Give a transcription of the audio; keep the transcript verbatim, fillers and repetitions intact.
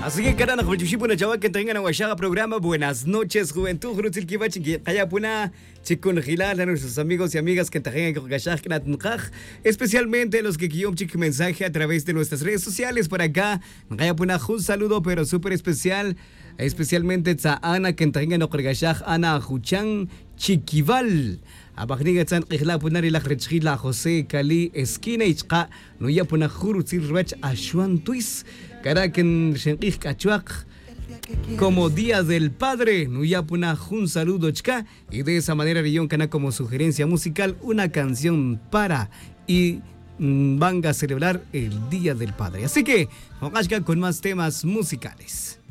Así que cara na khulchushipuna chawa que tengan a programa Buenas noches Juventud Rutzil Kibach que kaya puna chikun hilal a nuestros amigos y amigas que tengan que gashach especialmente los que guión chik mensaje a través de nuestras redes sociales por acá kaya puna un saludo pero súper especial especialmente a Ana que tengan que gashach Ana Juchan Chiquival Abagniga tsan qihla punari la rechila José Cali esquina ichqa no ya puna Rutzil Rach Ashwan Twis Caraken Shenqij Cachuac como Día del Padre, Nuyapuna, un saludo chka, y de esa manera Rillón Cana como sugerencia musical una canción para y mmm, van a celebrar el Día del Padre. Así que, vamos con más temas musicales.